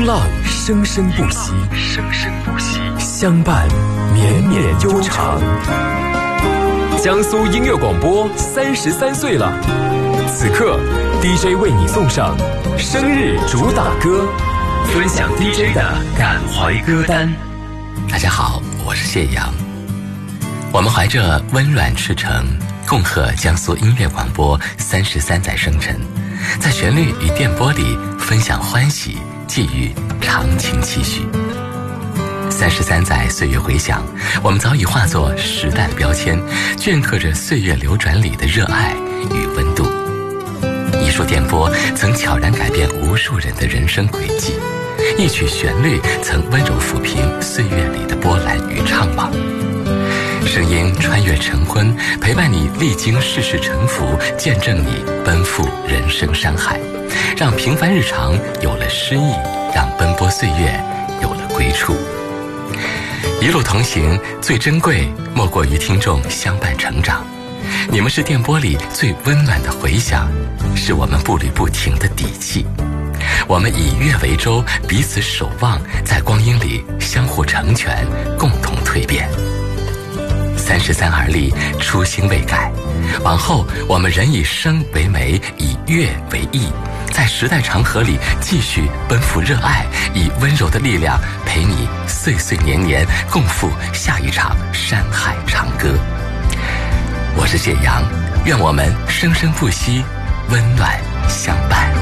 风浪生生不息，相伴绵绵悠长。江苏音乐广播33岁了，此刻 DJ 为你送上生日主打歌，分享 DJ 的感怀歌单。 大家好，我是谢阳。我们怀着温暖赤诚，恭贺江苏音乐广播33载生辰，在旋律与电波里分享欢喜，寄予长情期许。33载岁月回响，我们早已化作时代的标签，镌刻着岁月流转里的热爱与温度。一束电波曾悄然改变无数人的人生轨迹，一曲旋律曾温柔抚平岁月里的波澜与怅惘。声音穿越晨昏，陪伴你历经世事沉浮，见证你奔赴人生山海，让平凡日常有了诗意，让奔波岁月有了归处。一路同行，最珍贵莫过于听众相伴成长。你们是电波里最温暖的回响，是我们步履不停的底气。我们以乐为舟，彼此守望，在光阴里相互成全，共同蜕变。33而立，初心未改，往后我们仍以声为媒，以乐为翼，在时代长河里继续奔赴热爱，以温柔的力量陪你岁岁年年，共赴下一场山海长歌。我是谢阳，愿我们生生不息，温暖相伴。